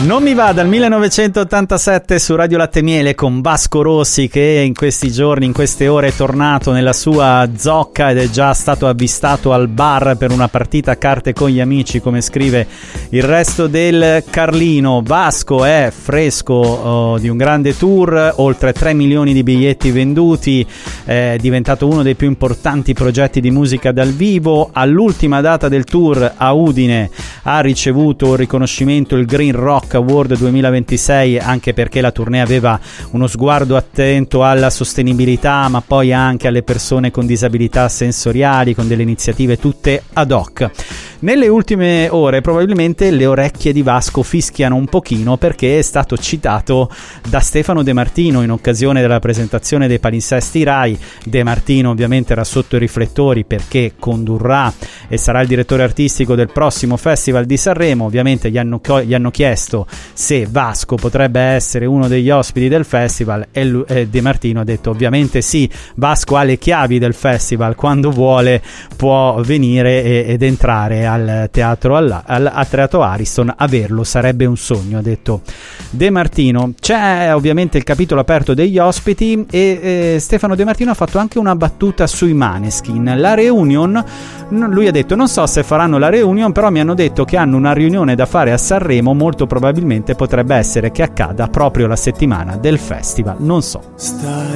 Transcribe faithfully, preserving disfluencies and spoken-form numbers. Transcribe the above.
Non mi va dal millenovecentottantasette su Radio Latte Miele con Vasco Rossi, che in questi giorni, in queste ore è tornato nella sua zocca ed è già stato avvistato al bar per una partita a carte con gli amici, come scrive il resto del Carlino. Vasco è fresco oh, di un grande tour, oltre tre milioni di biglietti venduti, è diventato uno dei più importanti progetti di musica dal vivo. All'ultima data del tour a Udine ha ricevuto un riconoscimento, il Green Rock Award duemilaventisei, anche perché la tournée aveva uno sguardo attento alla sostenibilità, ma poi anche alle persone con disabilità sensoriali, con delle iniziative tutte ad hoc. Nelle ultime ore probabilmente le orecchie di Vasco fischiano un pochino, perché è stato citato da Stefano De Martino in occasione della presentazione dei palinsesti Rai. De Martino ovviamente era sotto i riflettori perché condurrà e sarà il direttore artistico del prossimo Festival di Sanremo. Ovviamente gli hanno, gli hanno chiesto se Vasco potrebbe essere uno degli ospiti del festival e, lui, e De Martino ha detto ovviamente sì, Vasco ha le chiavi del festival, quando vuole può venire e, ed entrare al teatro al, al, al teatro Ariston. Averlo sarebbe un sogno, ha detto De Martino. C'è ovviamente il capitolo aperto degli ospiti e eh, Stefano De Martino ha fatto anche una battuta sui Maneskin. La reunion, lui ha detto non so se faranno la reunion, però mi hanno detto che hanno una riunione da fare a Sanremo, molto probabilmente potrebbe essere che accada proprio la settimana del festival, non so. Stai